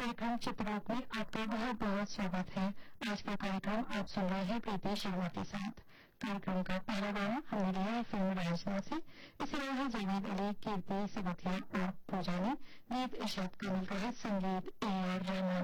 कार्यक्रम चित्ररूप में आपका बहुत बहुत स्वागत है। आज का कार्यक्रम आप सुन रहे हैं प्रीति शर्मा के साथ। कार्यक्रम का पहला गाना हमने लिया है फिल्म राजमा से। इसे गाया है जावेद अली, कीर्ति सबथिया और पूजा ने। गीत इरशाद कमल का है, संगीत ए आर रहमान।